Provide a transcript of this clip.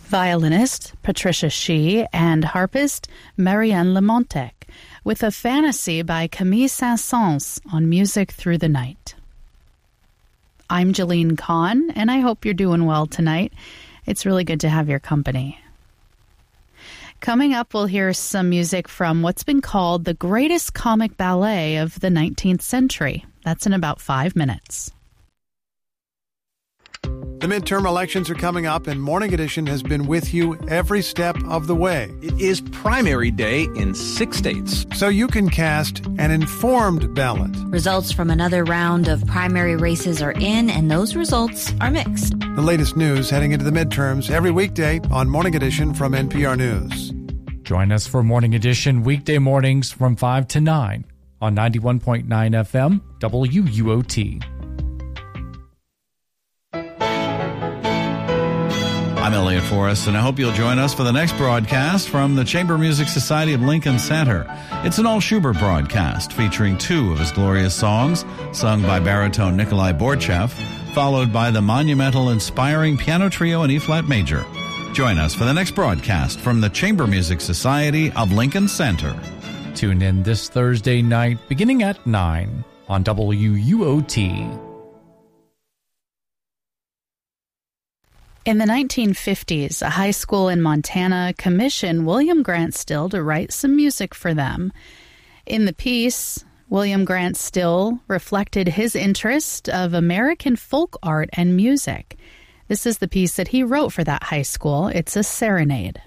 violinist Patricia Shih, and harpist Marianne Lamontec, with a fantasy by Camille Saint-Saëns on Music Through the Night. I'm Jeline Kahn, and I hope you're doing well tonight. It's really good to have your company. Coming up, we'll hear some music from what's been called the greatest comic ballet of the 19th century. That's in about 5 minutes. The midterm elections are coming up, and Morning Edition has been with you every step of the way. It is primary day in 6 states. So you can cast an informed ballot. Results from another round of primary races are in, and those results are mixed. The latest news heading into the midterms every weekday on Morning Edition from NPR News. Join us for Morning Edition weekday mornings from 5 to 9 on 91.9 FM WUOT. I'm Elliot Forrest, and I hope you'll join us for the next broadcast from the Chamber Music Society of Lincoln Center. It's an all Schubert broadcast featuring 2 of his glorious songs, sung by baritone Nikolai Borchev, followed by the monumental, inspiring piano trio in E-flat major. Join us for the next broadcast from the Chamber Music Society of Lincoln Center. Tune in this Thursday night beginning at 9 on WUOT. In the 1950s, a high school in Montana commissioned William Grant Still to write some music for them. In the piece, William Grant Still reflected his interest of American folk art and music. This is the piece that he wrote for that high school. It's a serenade.